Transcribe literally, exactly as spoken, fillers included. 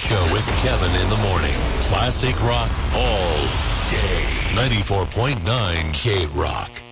Show with Kevin in the morning. Classic rock all day. ninety-four point nine K Rock.